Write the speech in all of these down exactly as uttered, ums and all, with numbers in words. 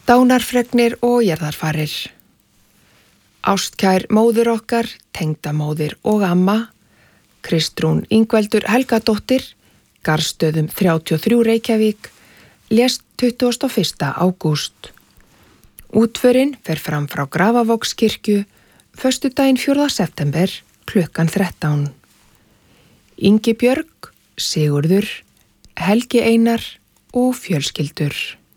Dánarfregnir og jarðarfarir. Ástkær móðir okkar, tengdamóðir og amma, Kristrún Ingveldur Helgadóttir, Garðstöðum þrjátíu og þrjú Reykjavík, lést tuttugasta og fyrsta ágúst. Útförin fer fram frá Grafavogskirkju, föstudaginn fjórða september, klukkan þrettán. Ingibjörg, Sigurður, Helgi Einar og fjölskyldur.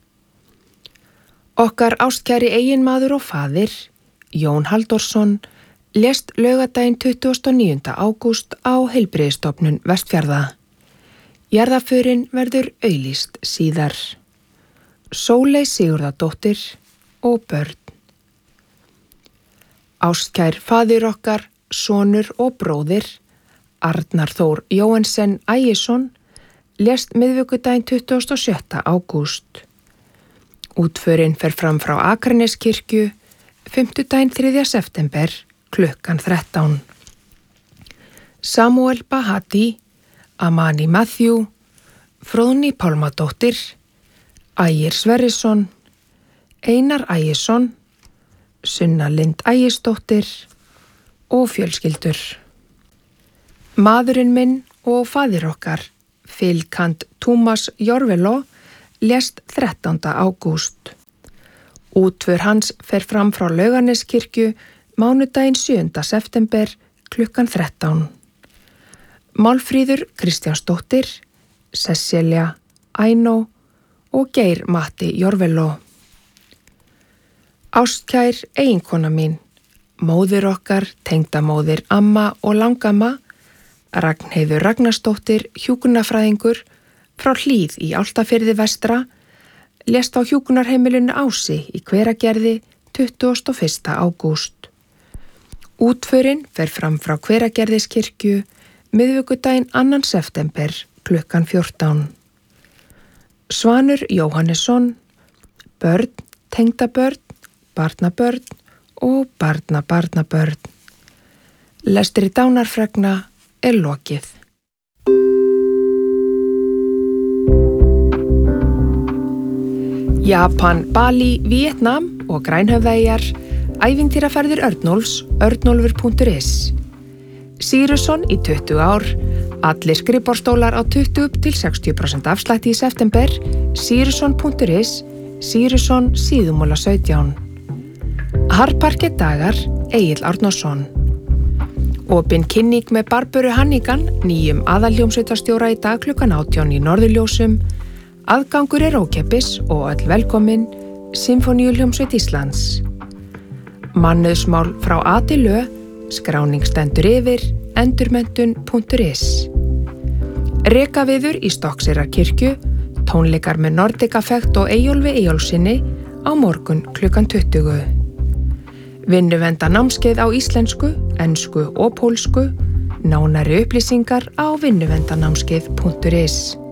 Okkar ástkæri eiginmaður og faðir, Jón Halldórsson, lést laugardaginn tuttugasta og níunda ágúst á Heilbrigðisstofnun Vestfjarða. Jarðarförin verður auglýst síðar. Sóley Sigurðardóttir og börn. Ástkær faðir okkar, sonur og bróðir, Arnar Þór Jóhansen Ægisson, lést miðvikudaginn tuttugasta og sjötta ágúst. Útförin fer fram frá Akraneskirkju, fimmtudaginn þriðja september, klukkan þrettán. Samuel Bahati, Amani Matthew, Fróðný Pálmadóttir, Ægir Sverrisson, Einar Ægisson, Sunna Lind Ægisdóttir og fjölskyldur. Maðurinn minn og faðir okkar, Fylkant Tómas Jorveló, lést þrettánda ágúst. Útför hans fer fram frá Laugarneskirkju mánudaginn sjöunda september klukkan þrettán. Málfríður Kristjánsdóttir, Cecilia Ainó og Geir Matti Jorveló. Ástkær eiginkona mín, móðir okkar, tengdamóðir amma og langamma, Ragnheiður Ragnarsdóttir, hjúkrunarfræðingur frá Hlíð í Álftafirði vestra, lést á hjúkrunarheimilinu Ási í Hveragerði tuttugasta og fyrsta ágúst. Útförin fer fram frá Hveragerðiskirkju miðvikudaginn annan september klukkan fjórtán. Svanur Jóhannesson, börn, tengdabörn, barnabörn og barnabarnabörn. Lestri dánarfregna er lokið. Japan, Bali, Vietnam og Grænhöfðaeyjar, ævintýraferðir Örnólfs, örnólfur punktur is. Sýrusson í tuttugu ár, allir skrifborðstólar á tuttugu til sextíu prósent afslætti í september, sýrusson punktur is, Sýrusson síðumúla sautján. Harparket dagar, Egill Árnason. Opin kynning með Barböru Hannigan, nýjum aðalhljómsveitarstjóra í dag klukkan átján í Norðurljósum. Aðgangur er ókeypis og öll velkomin, Sinfóníuhljómsveit Íslands. Mannauðsmál frá A til Ö, skráning stendur yfir, endurmenntun punktur is. Rekaviður í Stokkseyrar-kirkju, tónleikar með Nordic Affect og Eyjólfi Eyjólfssyni á morgun klukkan tuttugu. Vinnuvenda námskeið á íslensku, ensku og pólsku, nánari upplýsingar á vinnuvendanámskeið punktur is.